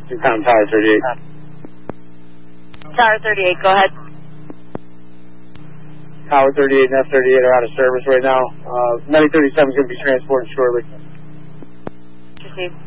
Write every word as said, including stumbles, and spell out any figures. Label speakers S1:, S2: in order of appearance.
S1: Pound Tower thirty-eight.
S2: Tower thirty-eight, go ahead.
S1: Tower thirty-eight and F thirty-eight are out of service right now. Uh, ninety thirty-seven is going to be transported shortly.
S2: Received.